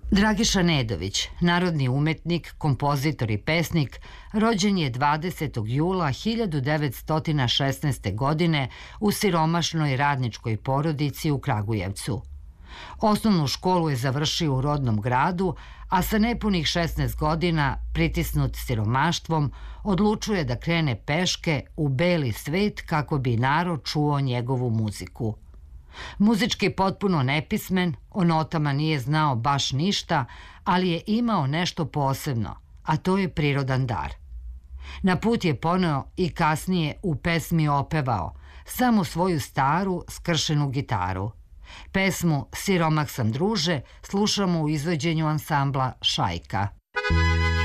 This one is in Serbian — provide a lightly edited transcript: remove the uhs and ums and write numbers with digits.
Dragiša Nedović, narodni umetnik, kompozitor i pesnik, rođen je 20. jula 1916. godine u siromašnoj radničkoj porodici u Kragujevcu. Osnovnu školu je završio u rodnom gradu, a sa nepunih 16 godina, pritisnut siromaštvom, odlučuje da krene peške u beli svet kako bi narod čuo njegovu muziku. Muzički potpuno nepismen, o notama nije znao baš ništa, ali je imao nešto posebno, a to je prirodan dar. Na put je poneo i kasnije u pesmi opevao samo svoju staru skršenu gitaru. Pesmu "Siromah sam druže" slušamo u izvođenju ansambla Šajka.